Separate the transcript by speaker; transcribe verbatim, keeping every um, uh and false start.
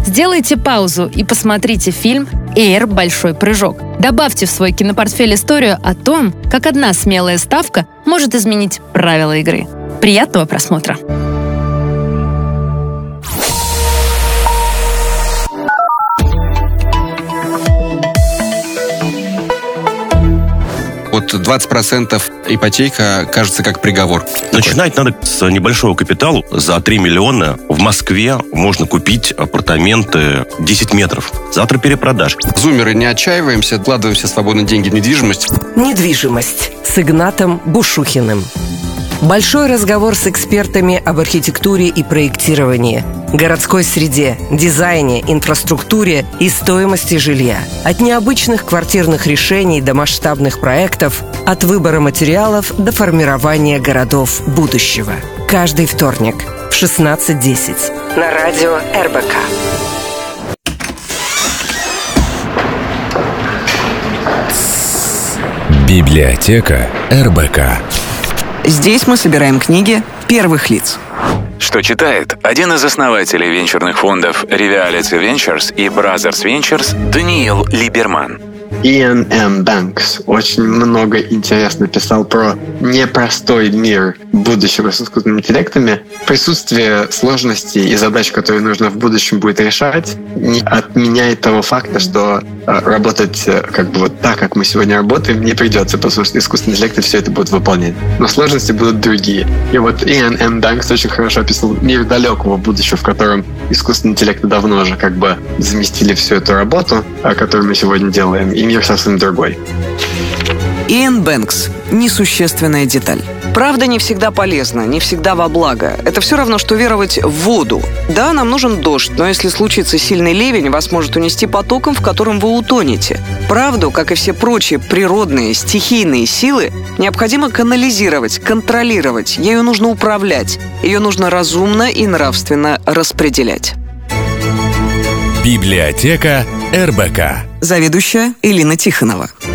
Speaker 1: Сделайте паузу и посмотрите фильм «Эйр. Большой прыжок». Добавьте в свой кинопортфель историю о том, как одна смелая ставка может изменить правила игры. Приятного просмотра!
Speaker 2: Вот двадцать процентов ипотека кажется как приговор.
Speaker 3: Начинать надо с небольшого капитала. За три миллиона в Москве можно купить апартаменты десять метров. Завтра перепродаж.
Speaker 2: Зумеры, не отчаиваемся, вкладываем все свободные деньги в недвижимость.
Speaker 4: Недвижимость с Игнатом Бушухиным. Большой разговор с экспертами об архитектуре и проектировании, городской среде, дизайне, инфраструктуре и стоимости жилья. От необычных квартирных решений до масштабных проектов, от выбора материалов до формирования городов будущего. Каждый вторник в шестнадцать десять на радио эр бэ ка.
Speaker 5: Библиотека эр бэ ка.
Speaker 6: Здесь мы собираем книги первых лиц.
Speaker 7: Что читает один из основателей венчурных фондов Reality Ventures и Brothers Ventures Даниил Либерман.
Speaker 8: Иэн М. Бэнкс очень много интересно писал про непростой мир будущего с искусственными интеллектами. Присутствие сложностей и задач, которые нужно в будущем будет решать, не отменяет того факта, что э, работать э, как бы вот так, как мы сегодня работаем, не придется, потому что искусственные интеллекты все это будут выполнять. Но сложности будут другие. И вот Иэн М. Бэнкс очень хорошо описал мир далекого будущего, в котором искусственные интеллекты давно уже как бы заместили всю эту работу, которую мы сегодня делаем, и мир совсем другой.
Speaker 6: Иэн Бэнкс. Несущественная деталь. Правда не всегда полезна, не всегда во благо. Это все равно, что веровать в воду. Да, нам нужен дождь, но если случится сильный ливень, вас может унести потоком, в котором вы утонете. Правду, как и все прочие природные, стихийные силы, необходимо канализировать, контролировать. Ею нужно управлять. Ее нужно разумно и нравственно распределять.
Speaker 5: Библиотека эр бэ ка.
Speaker 6: Заведующая Элина Тихонова.